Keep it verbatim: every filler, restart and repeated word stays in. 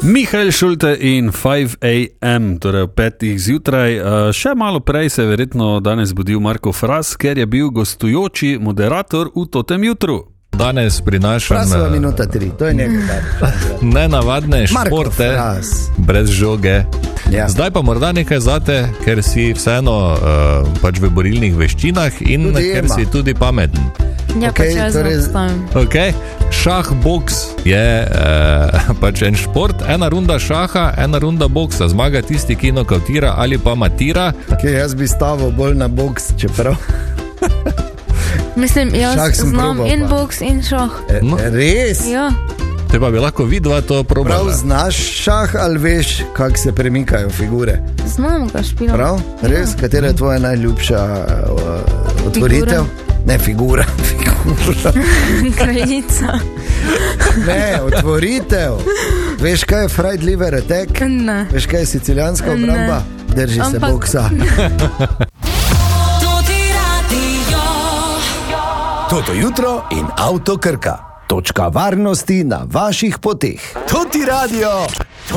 Mihael Schulte in five a m, torej ob petih zjutraj. Še malo prej se je verjetno danes budil Marko Fras, ker je bil gostujoči moderator v Totem jutru. Danes prinašam Frasova minuta tri, to je nekaj. nenavadne Marko športe Fras. brez žoge. Ja. Zdaj pa morda nekaj zate, ker si vseeno uh, pač v borilnih veščinah in Tudi ker Ema. si tudi pameten. Ja, Okej, pač jaz torej- obstajam. Okay. Šah boks je uh, pač en šport, ena runda šaha, ena runda boksa. Zmaga tisti, ki nokautira ali pa matira. Okay, jaz bi stavil bolj na boks, čeprav. Mislim, jaz Šah sem znam probal, in pa. boks in šah. E, No. Res? Ja, Te pa bi lahko vidva to Prav probala. znaš šah ali veš, kako se premikajo figure? znam ga špilam. Prav? Res? Katera je tvoja najljubša uh, otvoritev? Figura. Ne, figura. figura. Kraljica. Ne, otvoritev. Veš, kaj je fried liver attack? Ne. Veš, kaj je sicilijanska Ne. obramba? Drži se Ampak- boksa. Toto jutro in avto Krka. Točka varnosti na vaših poteh. Toti radio.